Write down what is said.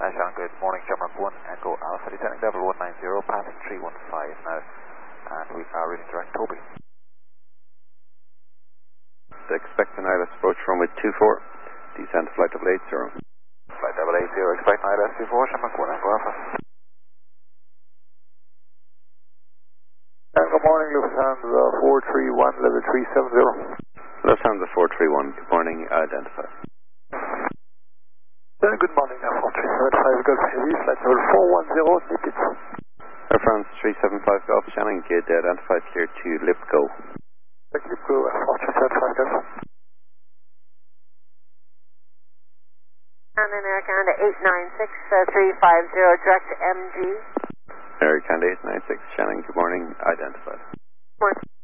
Shannon, good morning, Shamrock 1, Echo Alpha, descending level 190, passing 315 now, and we are reaching direct Toby. Expect an ILS approach runway 24, descend flight level 80. Flight level 80, expect an ILS 24, Shamrock 1, Echo Alpha. Good morning, Lufthansa 431, level 370. Lufthansa 431, good morning, identify. Good morning, 4375 Golf Heavy, flight level 410, Nipit. Air France 375 Golf, Shannon, good, identified here to Lipco. Lipco, 4375 Golf. And then Air Canada 896-350, direct to MG. Air Canada 896, Shannon, good morning, identified. Morning.